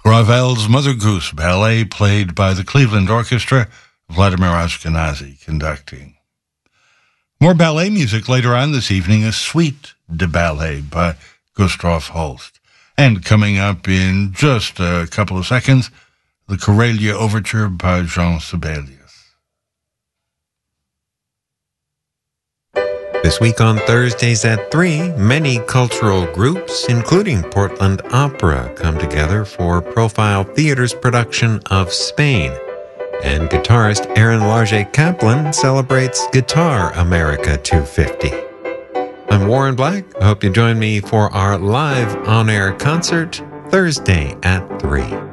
Ravel's Mother Goose Ballet, played by the Cleveland Orchestra, Vladimir Ashkenazy conducting. More ballet music later on this evening, a Suite de Ballet by Gustav Holst. And coming up in just a couple of seconds, the Corellia Overture by Jean Sibelius. This week on Thursdays at 3, many cultural groups, including Portland Opera, come together for Profile Theater's production of Spain. And guitarist Aaron Larget Kaplan celebrates Guitar America 250. I'm Warren Black. I hope you join me for our live on-air concert Thursday at 3.